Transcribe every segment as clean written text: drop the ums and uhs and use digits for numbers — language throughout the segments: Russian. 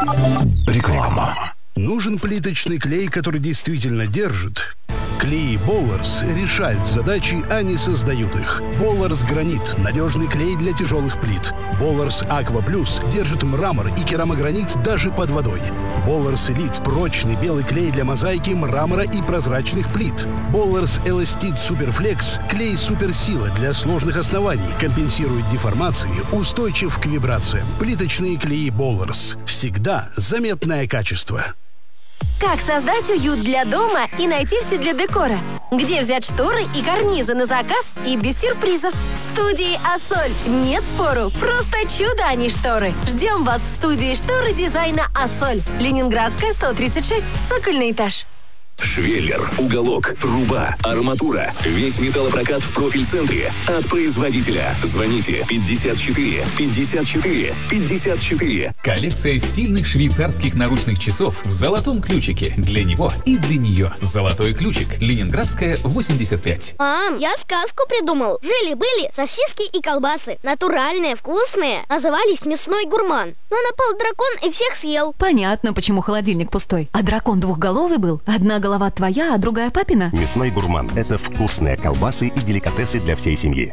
Реклама. Нужен плиточный клей, который действительно держит? Клеи Болларс решают задачи, а не создают их. Болларс Гранит – надежный клей для тяжелых плит. Болларс Аква Плюс держит мрамор и керамогранит даже под водой. Болларс Элит – прочный белый клей для мозаики, мрамора и прозрачных плит. Болларс Эластит Суперфлекс – клей суперсила для сложных оснований, компенсирует деформации, устойчив к вибрациям. Плиточные клеи Болларс. Всегда заметное качество. Как создать уют для дома и найти все для декора? Где взять шторы и карнизы на заказ и без сюрпризов? В студии «Ассоль». Нет спору, просто чудо, а не шторы. Ждем вас в студии шторы дизайна «Ассоль». Ленинградская, 136, цокольный этаж. Швеллер, уголок, труба, арматура. Весь металлопрокат в профиль-центре. От производителя. Звоните 54 54 54. Коллекция стильных швейцарских наручных часов в золотом ключике. Для него и для нее. Золотой ключик. Ленинградская, 85. Мам, я сказку придумал. Жили-были сосиски и колбасы. Натуральные, вкусные. Назывались «Мясной гурман». Но напал дракон и всех съел. Понятно, почему холодильник пустой. А дракон двухголовый был? Одна голова твоя, а другая папина? Мясной гурман – это вкусные колбасы и деликатесы для всей семьи.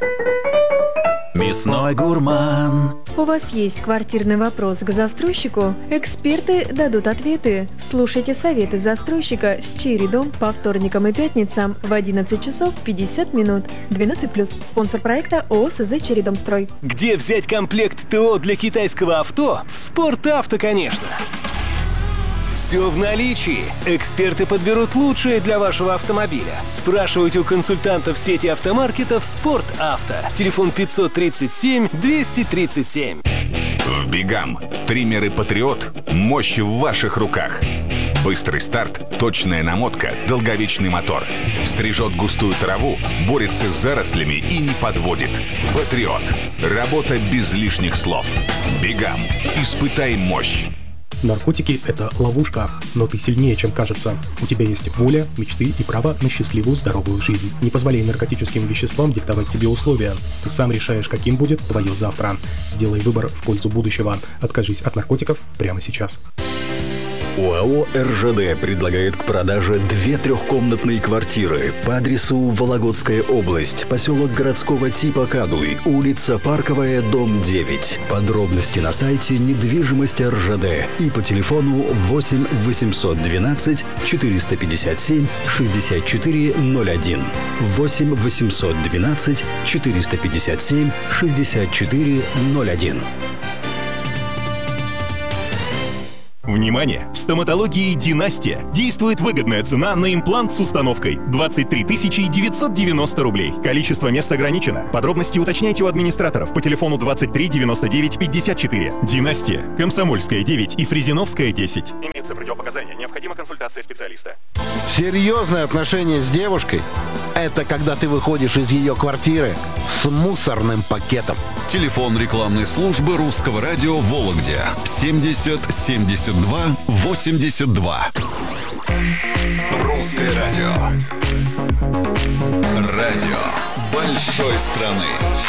Мясной гурман. У вас есть квартирный вопрос к застройщику? Эксперты дадут ответы. Слушайте советы застройщика с Чередом по вторникам и пятницам в 11 часов 50 минут. 12+. Спонсор проекта ООО СЗ «Чередомстрой». Где взять комплект ТО для китайского авто? В «Спортавто», конечно. Все в наличии. Эксперты подберут лучшее для вашего автомобиля. Спрашивайте у консультантов сети автомаркетов «Спортавто». Телефон 537 237. В Бигам. Триммеры «Патриот». Мощь в ваших руках. Быстрый старт, точная намотка, долговечный мотор. Стрижет густую траву, борется с зарослями и не подводит. «Патриот». Работа без лишних слов. Бигам. Испытай мощь. Наркотики – это ловушка, но ты сильнее, чем кажется. У тебя есть воля, мечты и право на счастливую, здоровую жизнь. Не позволяй наркотическим веществам диктовать тебе условия. Ты сам решаешь, каким будет твое завтра. Сделай выбор в пользу будущего. Откажись от наркотиков прямо сейчас. ОАО «РЖД» предлагает к продаже 2 трехкомнатные квартиры по адресу Вологодская область, поселок городского типа Кадуй, улица Парковая, дом 9. Подробности на сайте недвижимость РЖД и по телефону 8 812 457 6401. 8 812 457 6401. Внимание! В стоматологии «Династия» действует выгодная цена на имплант с установкой 23 990 рублей. Количество мест ограничено. Подробности уточняйте у администраторов по телефону 23 99 54. «Династия», Комсомольская 9 и Фрезеновская 10. Имеются противопоказания. Необходима консультация специалиста. Серьезное отношение с девушкой – это когда ты выходишь из ее квартиры с мусорным пакетом. Телефон рекламной службы Русского радио в Вологде 70 72 82. Русское радио. Радио большой страны.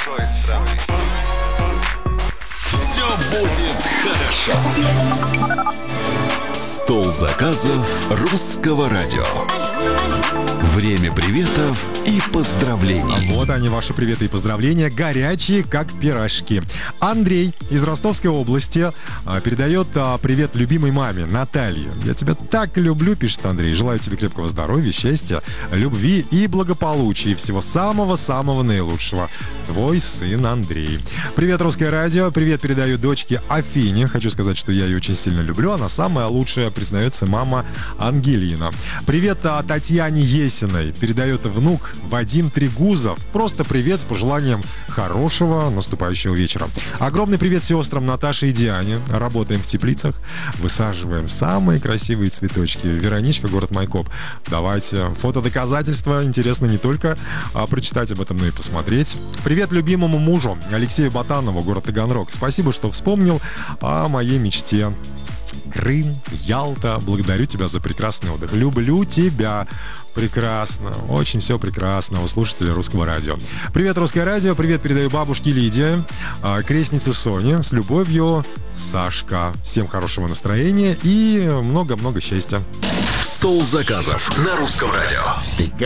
Все будет хорошо. Стол заказов Русского радио. Время приветов и поздравлений. Вот они, ваши приветы и поздравления, горячие, как пирожки. Андрей из Ростовской области передает привет любимой маме Наталье. Я тебя так люблю, пишет Андрей. Желаю тебе крепкого здоровья, счастья, любви и благополучия. Всего самого-самого наилучшего. Твой сын Андрей. Привет, Русское радио. Привет передаю дочке Афине. Хочу сказать, что я ее очень сильно люблю. Она самая лучшая, признается мама Ангелина. Привет Татьяне Есиной. Передает внук Вадим Трегузов. Просто привет с пожеланием хорошего наступающего вечера. Огромный привет сестрам Наташе и Диане. Работаем в теплицах, высаживаем самые красивые цветочки. Вероничка, город Майкоп. Давайте фотодоказательства. Интересно не только прочитать об этом, но и посмотреть. Привет любимому мужу Алексею Ботанову, город Таганрог. Спасибо, что вспомнил о моей мечте. Крым, Ялта. Благодарю тебя за прекрасный отдых. Люблю тебя. Прекрасно. Очень все прекрасно у слушателей Русского радио. Привет, Русское радио. Привет передаю бабушке Лидии, крестнице Соне. С любовью, Сашка. Всем хорошего настроения и много-много счастья. Стол заказов на Русском радио.